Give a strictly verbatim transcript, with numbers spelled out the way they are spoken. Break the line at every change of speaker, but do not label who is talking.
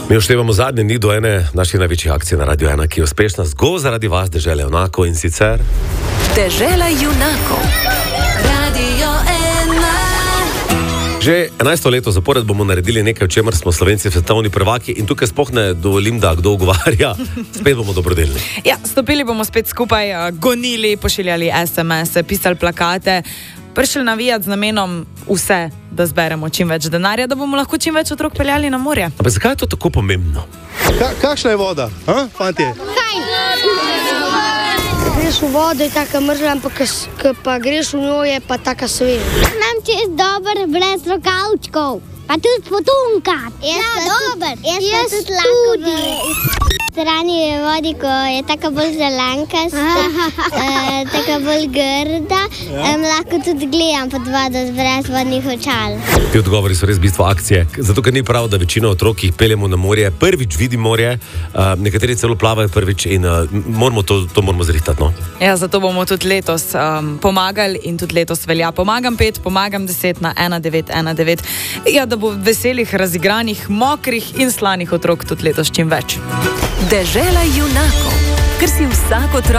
Mi oštevamo zadnji ni do ene naših največjih akcij na Radio ena, ki je uspešna zgolj zaradi vas, Dežela junakov, in sicer
Dežela junakov. Radio ena.
Že enajsto leto zapored bomo naredili nekaj, o čemer smo Slovenci svetovni prvaki, in tukaj sploh ne dovolim, da kdo ugovarja, spet bomo dobrodelni.
Ja, stopili bomo spet skupaj, gonili, pošiljali es em es, pisali plakate, prišli navijati z namenom vse, da zberemo čim več denarja, da bomo lahko čim več otrok peljali na morje.
Ampak zakaj je to tako pomembno?
Ka, kakšna je voda, ha, fantje?
Greš v vodo, je taka mrzla, ampak ko pa greš v njo, je pa taka sveža.
Nam čez dober brez rokavčkov, pa tudi potunka. Ja, dober. Jaz, jaz tudi lahko. Strani je vodi, ko je taka bolj zelenkasta, uh, taka bolj grda, um, lahko tudi gledam pod vodo brez vodnih očal.
Ti odgovori so res bistvo akcije, zato ker ni prav, da večina otrok, ki jih peljemo na morje, prvič vidi morje, uh, nekateri celo plavajo prvič in uh, moramo to, to moramo zrihtati. No?
Ja, zato bomo tudi letos um, pomagali in tudi letos velja. Pomagam pet, pomagam deset na ena devet ena devet. Ja, da bo veselih, razigranih, mokrih in slanih otrok tudi letos čim več.
Dežela junakov, ker si vsak otrok